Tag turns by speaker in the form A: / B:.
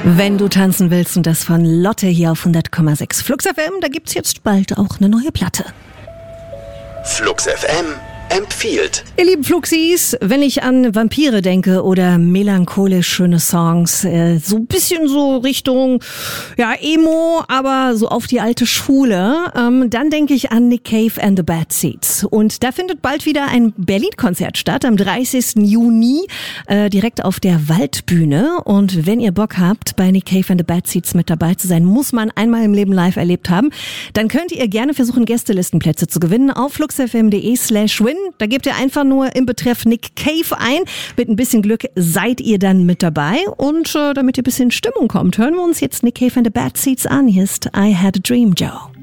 A: Wenn du tanzen willst und das von Lotte hier auf 100,6 Flux FM, da gibt's jetzt bald auch eine neue Platte.
B: Flux FM empfiehlt.
A: Ihr lieben Fluxis, wenn ich an Vampire denke oder melancholisch schöne Songs, so ein bisschen so Richtung, ja, Emo, aber so auf die alte Schule, dann denke ich an Nick Cave and the Bad Seeds. Und da findet bald wieder ein Berlin-Konzert statt, am 30. Juni, direkt auf der Waldbühne. Und wenn ihr Bock habt, bei Nick Cave and the Bad Seeds mit dabei zu sein, muss man einmal im Leben live erlebt haben, dann könnt ihr gerne versuchen, Gästelistenplätze zu gewinnen auf fluxfm.de/win. Da gebt ihr einfach nur im Betreff Nick Cave ein. Mit ein bisschen Glück seid ihr dann mit dabei. Und damit ihr ein bisschen in Stimmung kommt, hören wir uns jetzt Nick Cave and the Bad Seeds an. Hier ist I Had a Dream, Joe.